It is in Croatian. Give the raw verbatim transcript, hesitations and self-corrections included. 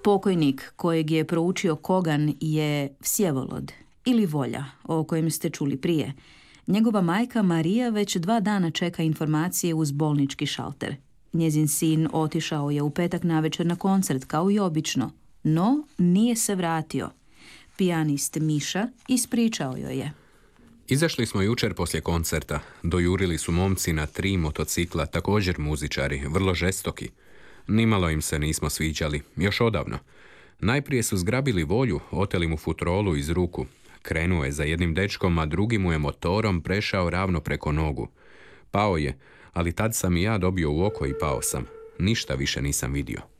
Pokojnik kojeg je proučio Kogan je Vsjevolod ili Volja, o kojem ste čuli prije. Njegova majka Marija već dva dana čeka informacije uz bolnički šalter. Njezin sin otišao je u petak navečer na koncert kao i obično, no nije se vratio. Pijanist Miša ispričao joj je. Izašli smo jučer poslije koncerta. Dojurili su momci na tri motocikla, također muzičari, vrlo žestoki. Nimalo im se nismo sviđali, još odavno. Najprije su zgrabili Volju, oteli mu futrolu iz ruku. Krenuo je za jednim dečkom, a drugi mu je motorom prešao ravno preko nogu. Pao je, ali tad sam i ja dobio u oko i pao sam. Ništa više nisam vidio.